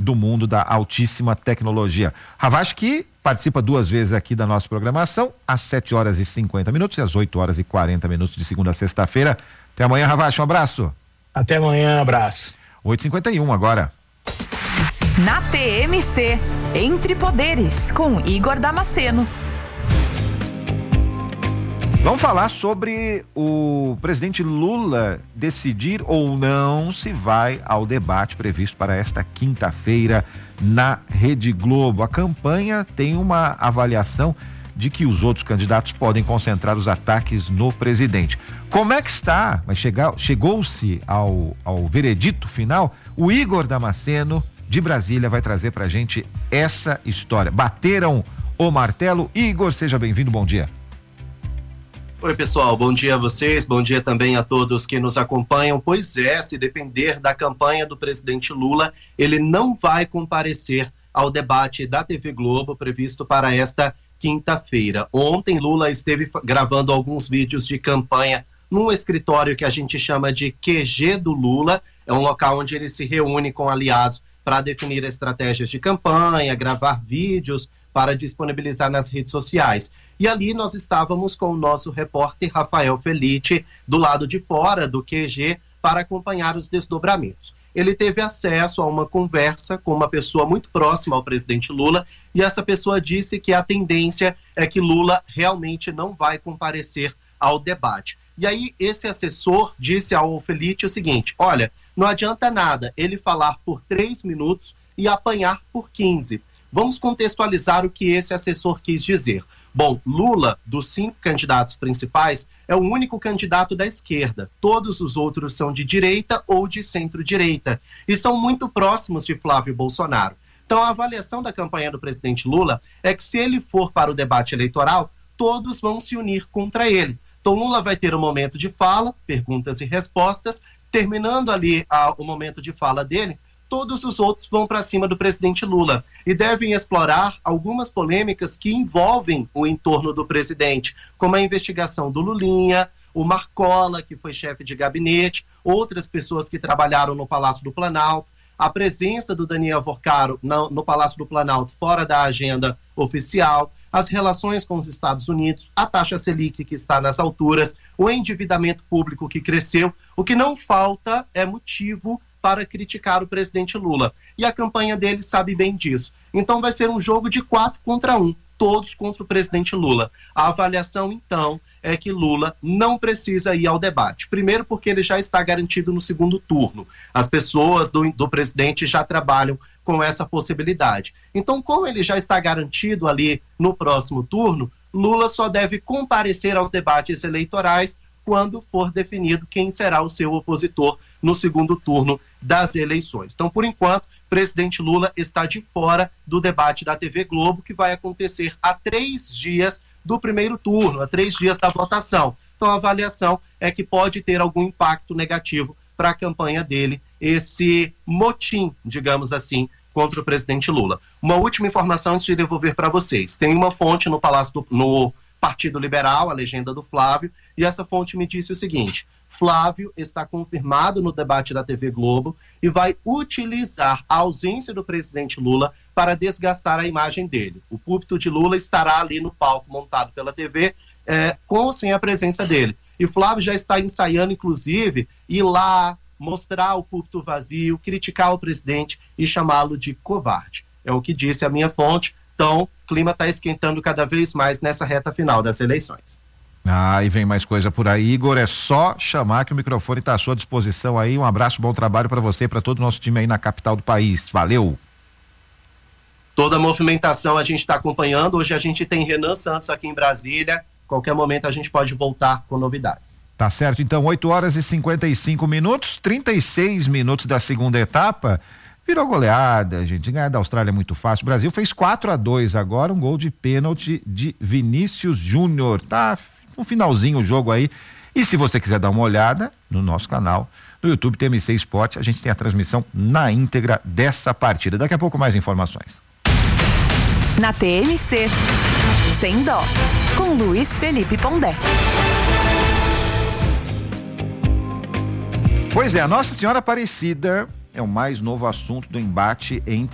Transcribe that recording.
do mundo da altíssima tecnologia. Ravache, que participa 2 vezes aqui da nossa programação, às 7h50 e às 8h40 de segunda a sexta-feira. Até amanhã, Ravache, um abraço. Até amanhã, abraço. 8h51 agora. Na TMC, Entre Poderes, com Igor Damasceno. Vamos falar sobre o presidente Lula decidir ou não se vai ao debate previsto para esta quinta-feira na Rede Globo. A campanha tem uma avaliação de que os outros candidatos podem concentrar os ataques no presidente. Como é que está? Mas chegou-se ao veredito final? O Igor Damasceno, de Brasília, vai trazer pra gente essa história. Bateram o martelo? Igor, seja bem-vindo, bom dia. Oi, pessoal, bom dia a vocês, bom dia também a todos que nos acompanham. Pois é, se depender da campanha do presidente Lula, ele não vai comparecer ao debate da TV Globo previsto para esta quinta-feira. Ontem, Lula esteve gravando alguns vídeos de campanha num escritório que a gente chama de QG do Lula. É um local onde ele se reúne com aliados para definir estratégias de campanha, gravar vídeos para disponibilizar nas redes sociais. E ali nós estávamos com o nosso repórter Rafael Felice do lado de fora do QG para acompanhar os desdobramentos. Ele teve acesso a uma conversa com uma pessoa muito próxima ao presidente Lula e essa pessoa disse que a tendência é que Lula realmente não vai comparecer ao debate. E aí esse assessor disse ao Felice o seguinte: olha, não adianta nada ele falar por 3 minutos e apanhar por 15. Vamos contextualizar o que esse assessor quis dizer. Bom, Lula, dos 5 candidatos principais, é o único candidato da esquerda. Todos os outros são de direita ou de centro-direita e são muito próximos de Flávio Bolsonaro. Então, a avaliação da campanha do presidente Lula é que se ele for para o debate eleitoral, todos vão se unir contra ele. Então, Lula vai ter um momento de fala, perguntas e respostas. Terminando ali o momento de fala dele, todos os outros vão para cima do presidente Lula e devem explorar algumas polêmicas que envolvem o entorno do presidente, como a investigação do Lulinha, o Marcola, que foi chefe de gabinete, outras pessoas que trabalharam no Palácio do Planalto, a presença do Daniel Vorcaro no Palácio do Planalto fora da agenda oficial, as relações com os Estados Unidos, a taxa Selic que está nas alturas, o endividamento público que cresceu. O que não falta é motivo para criticar o presidente Lula. E a campanha dele sabe bem disso. Então vai ser um jogo de 4 contra 1, todos contra o presidente Lula. A avaliação, então, é que Lula não precisa ir ao debate. Primeiro porque ele já está garantido no segundo turno. As pessoas do presidente já trabalham com essa possibilidade. Então, como ele já está garantido ali no próximo turno, Lula só deve comparecer aos debates eleitorais quando for definido quem será o seu opositor no segundo turno das eleições. Então, por enquanto, o presidente Lula está de fora do debate da TV Globo, que vai acontecer a 3 dias do primeiro turno, a 3 dias da votação. Então, a avaliação é que pode ter algum impacto negativo para a campanha dele, esse motim, digamos assim, contra o presidente Lula. Uma última informação antes de devolver para vocês. Tem uma fonte no no Partido Liberal, a legenda do Flávio, e essa fonte me disse o seguinte: Flávio está confirmado no debate da TV Globo e vai utilizar a ausência do presidente Lula para desgastar a imagem dele. O púlpito de Lula estará ali no palco montado pela TV, com ou sem a presença dele. E Flávio já está ensaiando, inclusive, ir lá, mostrar o púlpito vazio, criticar o presidente e chamá-lo de covarde. É o que disse a minha fonte. Então, o clima está esquentando cada vez mais nessa reta final das eleições. E vem mais coisa por aí, Igor, é só chamar que o microfone está à sua disposição aí. Um abraço, bom trabalho para você e para todo o nosso time aí na capital do país. Valeu! Toda a movimentação a gente está acompanhando. Hoje a gente tem Renan Santos aqui em Brasília. Qualquer momento a gente pode voltar com novidades. Tá certo, então, 8h55, 36 minutos da segunda etapa. Virou goleada, gente. Ganhar da Austrália é muito fácil. O Brasil fez 4-2 agora, um gol de pênalti de Vinícius Júnior. Tá no finalzinho o jogo aí. E se você quiser dar uma olhada no nosso canal, no YouTube TMC Esporte, a gente tem a transmissão na íntegra dessa partida. Daqui a pouco mais informações. Na TMC, Sem Dó, com Luiz Felipe Pondé. Pois é, a Nossa Senhora Aparecida é o mais novo assunto do embate entre